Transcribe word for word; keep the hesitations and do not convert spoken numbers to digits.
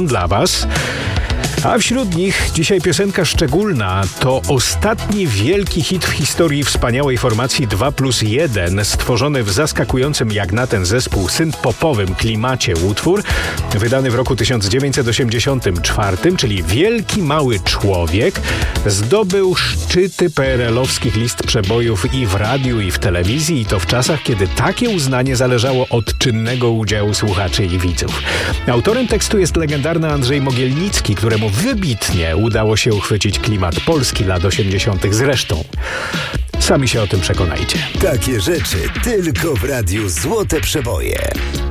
są dla was. A wśród nich dzisiaj piosenka szczególna. To ostatni wielki hit w historii wspaniałej formacji dwa plus jeden, stworzony w zaskakującym jak na ten zespół synth-popowym klimacie utwór, wydany w roku tysiąc dziewięćset osiemdziesiątym czwartym, czyli Wielki Mały Człowiek, zdobył szczyty P R L-owskich list przebojów i w radiu, i w telewizji, i to w czasach, kiedy takie uznanie zależało od czynnego udziału słuchaczy i widzów. Autorem tekstu jest legendarny Andrzej Mogielnicki, któremu wybitnie udało się uchwycić klimat Polski lat osiemdziesiątych zresztą. Sami się o tym przekonajcie. Takie rzeczy tylko w radiu Złote Przeboje.